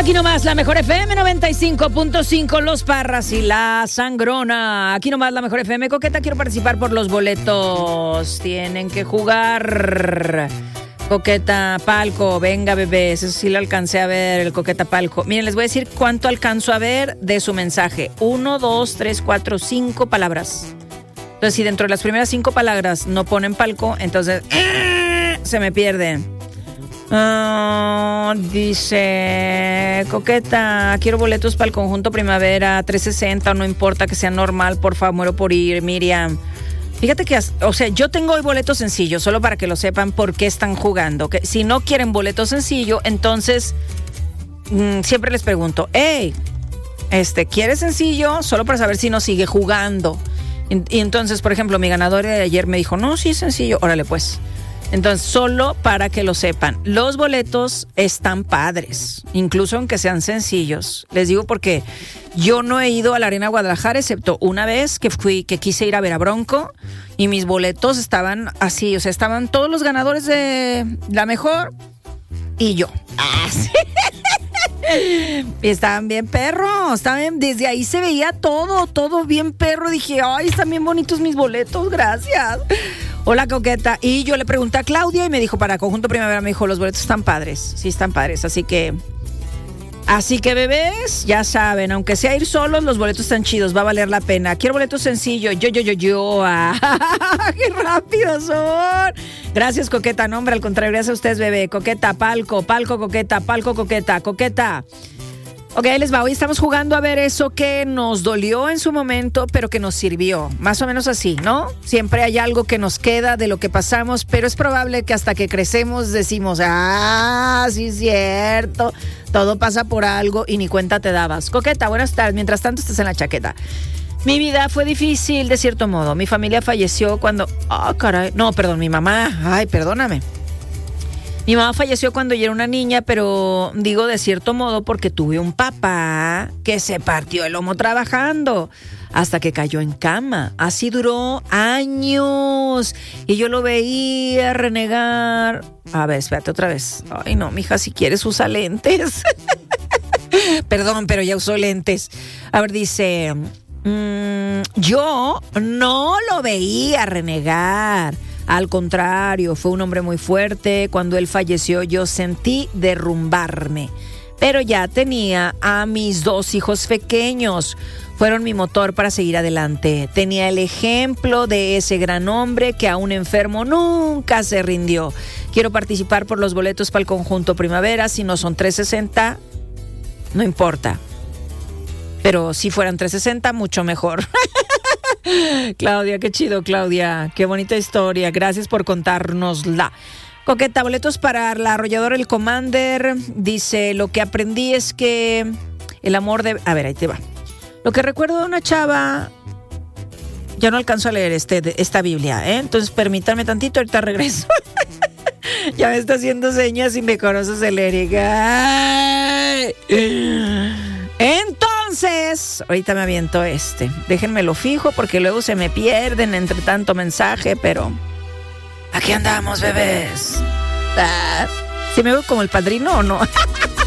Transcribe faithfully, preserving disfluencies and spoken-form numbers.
Aquí nomás la mejor F M noventa y cinco punto cinco, Los Parras y la Sangrona. Aquí nomás la mejor F M. Coqueta, quiero participar por los boletos. Tienen que jugar. Coqueta Palco, venga bebés, eso sí lo alcancé a ver, el Coqueta Palco. Miren, les voy a decir cuánto alcanzo a ver de su mensaje. Uno, dos, tres, cuatro, cinco palabras. Entonces, si dentro de las primeras cinco palabras no ponen palco, entonces ¡eh! se me pierden. Uh, dice Coqueta, quiero boletos para el conjunto Primavera trescientos sesenta, no importa que sea normal, por favor, muero por ir. Miriam, fíjate que, o sea, yo tengo hoy boletos sencillos, solo para que lo sepan por qué están jugando. Que si no quieren boleto sencillo, entonces mmm, siempre les pregunto, hey, este, ¿quieres sencillo? Solo para saber si no sigue jugando. Y, y entonces, por ejemplo, mi ganadora de ayer me dijo, no, sí es sencillo, órale pues. Entonces, solo para que lo sepan, los boletos están padres, incluso aunque sean sencillos. Les digo porque yo no he ido a la Arena Guadalajara, excepto una vez que fui, que quise ir a ver a Bronco, y mis boletos estaban así, o sea, estaban todos los ganadores de la mejor y yo. Así. Y estaban bien perros, estaban bien, desde ahí se veía todo, todo bien perro. Dije, ay, están bien bonitos mis boletos, gracias. Hola, Coqueta. Y yo le pregunté a Claudia y me dijo, para Conjunto Primavera, me dijo, los boletos están padres, sí están padres, así que... Así que, bebés, ya saben, aunque sea ir solos, los boletos están chidos, va a valer la pena. Quiero boletos sencillos, yo, yo, yo, yo. Ah, ¡qué rápidos son! Gracias, Coqueta. No, hombre, al contrario, gracias a ustedes, bebé. Coqueta, palco, palco, Coqueta, palco, Coqueta, Coqueta. Ok, ahí les va. Hoy estamos jugando a ver eso que nos dolió en su momento, pero que nos sirvió. Más o menos así, ¿no? Siempre hay algo que nos queda de lo que pasamos, pero es probable que hasta que crecemos decimos, ah, sí es cierto, todo pasa por algo y ni cuenta te dabas. Coqueta, buenas tardes. Mientras tanto estás en la chaqueta. Mi vida fue difícil de cierto modo. Mi familia falleció cuando... Ah, oh, caray. No, perdón, mi mamá. Ay, perdóname. Mi mamá falleció cuando yo era una niña, pero digo de cierto modo porque tuve un papá que se partió el lomo trabajando hasta que cayó en cama. Así duró años y yo lo veía renegar. A ver, espérate otra vez. Ay, no, mija, si quieres usa lentes. Perdón, pero ya usó lentes. A ver, dice, mmm, yo no lo veía renegar. Al contrario, fue un hombre muy fuerte. Cuando él falleció, yo sentí derrumbarme. Pero ya tenía a mis dos hijos pequeños. Fueron mi motor para seguir adelante. Tenía el ejemplo de ese gran hombre que aún enfermo nunca se rindió. Quiero participar por los boletos para el conjunto Primavera. Si no son trescientos sesenta, no importa. Pero si fueran trescientos sesenta, mucho mejor. Claudia, qué chido, Claudia. Qué bonita historia. Gracias por contárnosla. Coqueta, boletos para la arrolladora El Commander. Dice, lo que aprendí es que el amor de... A ver, ahí te va. Lo que recuerdo de una chava... Ya no alcanzo a leer este, esta Biblia, ¿eh? Entonces permítanme tantito, ahorita regreso. Ya me está haciendo señas y me conoces el Eric. ¡Ay! Entonces, ahorita me aviento este. Déjenmelo fijo porque luego se me pierden entre tanto mensaje, pero aquí andamos, bebés. Ah, ¿sí me veo como el padrino o no?